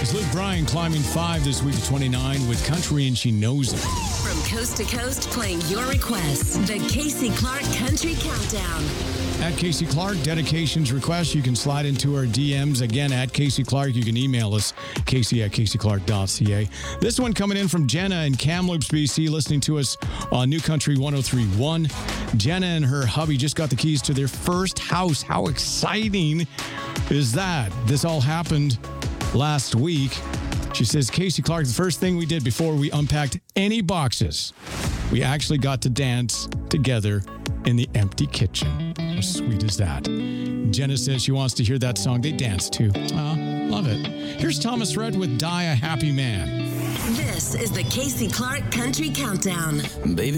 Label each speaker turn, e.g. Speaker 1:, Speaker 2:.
Speaker 1: Here's Luke Bryan climbing 5 this week to 29 with Country and She Knows It.
Speaker 2: From coast to coast, playing your requests. The Casey Clark Country Countdown.
Speaker 1: At Casey Clark, dedications, requests, you can slide into our DMs. Again, at Casey Clark, you can email us, casey@caseyclark.ca. This one coming in from Jenna in Kamloops, BC, listening to us on New Country 103.1. Jenna and her hubby just got the keys to their first house. How exciting is that? This all happened last week. She says, Casey Clark, the first thing we did before we unpacked any boxes, we actually got to dance together in the empty kitchen. How sweet is that? Jenna says she wants to hear that song they danced to. Love it. Here's Thomas Rhett with Die a Happy Man.
Speaker 2: This is the Casey Clark Country Countdown.
Speaker 3: Baby,